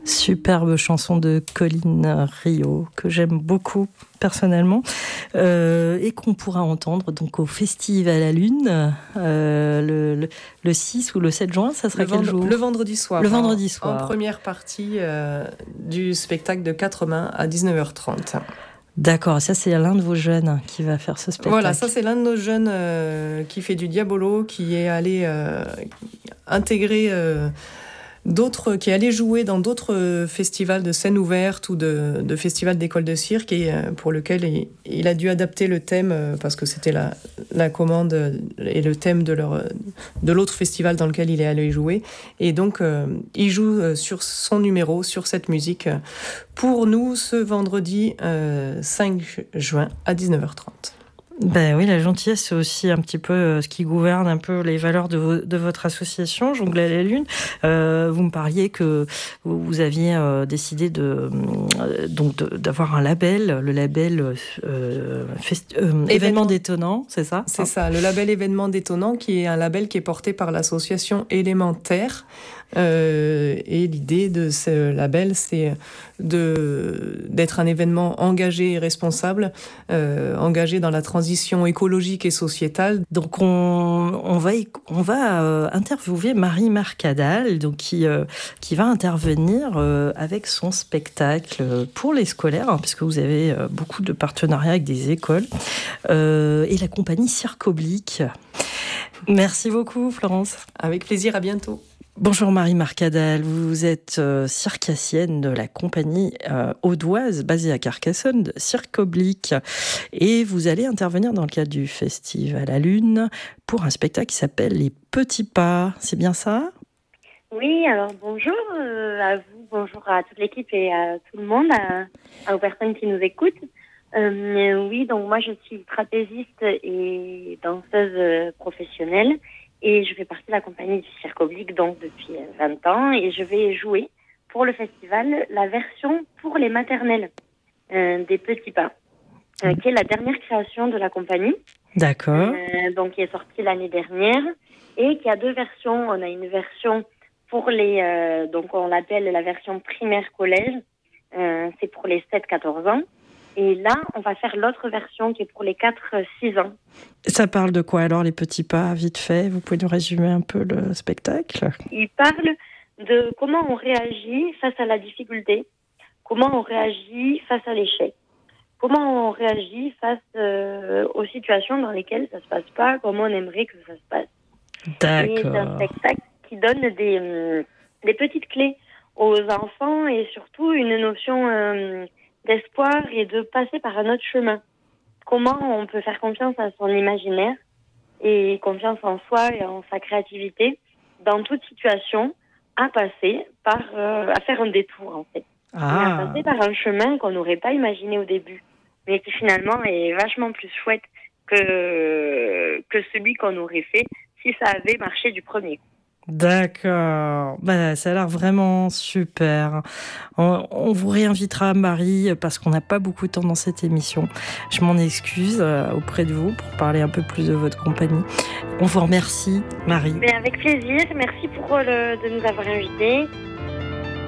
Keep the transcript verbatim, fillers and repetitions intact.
Superbe chanson de Colline Rio que j'aime beaucoup personnellement euh, et qu'on pourra entendre donc au Festival à la Lune euh, le, le, le six ou le sept juin. Ça sera le quel vend- jour ? Le vendredi soir. Le vendredi soir. En, en première partie euh, du spectacle de quatre mains à dix-neuf heures trente. D'accord, ça c'est l'un de vos jeunes qui va faire ce spectacle. Voilà, ça c'est l'un de nos jeunes euh, qui fait du diabolo, qui est allé euh, intégrer euh, d'autres, qui est allé jouer dans d'autres festivals de scène ouverte ou de, de festivals d'école de cirque, et euh, pour lequel il, il a dû adapter le thème euh, parce que c'était la, la commande et le thème de, leur, de l'autre festival dans lequel il est allé jouer. Et donc euh, il joue sur son numéro, sur cette musique, pour nous ce vendredi euh, cinq juin à dix-neuf heures trente. Ben oui, la gentillesse, c'est aussi un petit peu ce qui gouverne un peu les valeurs de, vo- de votre association, Jongler à la Lune. Euh, vous me parliez que vous aviez euh, décidé de, euh, donc de, d'avoir un label, le label euh, festi- euh, événement, événement détonnant, c'est ça ? C'est ça, le label événement détonnant, qui est un label qui est porté par l'association Élémentaire. Euh, et l'idée de ce label, c'est de, d'être un événement engagé et responsable, euh, engagé dans la transition écologique et sociétale. Donc on, on va, on va euh, interviewer Marie Marcadal, donc qui, euh, qui va intervenir euh, avec son spectacle pour les scolaires, hein, puisque vous avez euh, beaucoup de partenariats avec des écoles, euh, et la compagnie Cirque Oblique. Merci beaucoup Florence. Avec plaisir, à bientôt. Bonjour Marie Marcadal, vous êtes euh, circassienne de la compagnie euh, audoise basée à Carcassonne, Cirque Oblique, et vous allez intervenir dans le cadre du Festival à la Lune pour un spectacle qui s'appelle Les Petits Pas, c'est bien ça ? Oui, alors bonjour euh, à vous, bonjour à toute l'équipe et à tout le monde, à, aux personnes qui nous écoutent. Euh, oui, donc moi je suis trapéziste et danseuse professionnelle. Et je fais partie de la compagnie du Cirque Oblique donc depuis vingt ans, et je vais jouer pour le festival la version pour les maternelles euh, des Petits Pas, euh, qui est la dernière création de la compagnie. D'accord. Euh, donc qui est sortie l'année dernière et qui a deux versions. On a une version pour les, euh, donc on l'appelle la version primaire collège, euh, c'est pour les sept à quatorze ans. Et là, on va faire l'autre version qui est pour les quatre à six ans. Ça parle de quoi alors, les petits pas, vite fait ? Vous pouvez nous résumer un peu le spectacle ? Il parle de comment on réagit face à la difficulté, comment on réagit face à l'échec, comment on réagit face euh, aux situations dans lesquelles ça se passe pas, comment on aimerait que ça se passe. D'accord. Et c'est un spectacle qui donne des, euh, des petites clés aux enfants et surtout une notion euh, d'espoir et de passer par un autre chemin. Comment on peut faire confiance à son imaginaire et confiance en soi et en sa créativité dans toute situation, à passer par, euh, à faire un détour en fait. Ah. À passer par un chemin qu'on n'aurait pas imaginé au début, mais qui finalement est vachement plus chouette que, que celui qu'on aurait fait si ça avait marché du premier coup. D'accord, bah, ça a l'air vraiment super. On, on vous réinvitera, Marie, parce qu'on n'a pas beaucoup de temps dans cette émission. Je m'en excuse euh, auprès de vous pour parler un peu plus de votre compagnie. On vous remercie, Marie. Mais avec plaisir, merci pour le, de nous avoir invités.